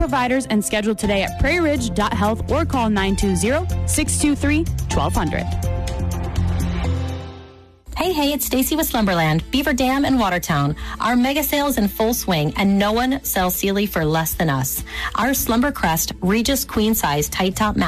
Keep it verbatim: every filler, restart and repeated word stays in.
providers and schedule today at prairie ridge dot health or call nine two zero, six two three, one two zero zero. Hey, hey, it's Stacy with Slumberland, Beaver Dam, and Watertown. Our mega sale is in full swing, and no one sells Sealy for less than us. Our Slumber Crest Regis Queen Size Tight Top Mat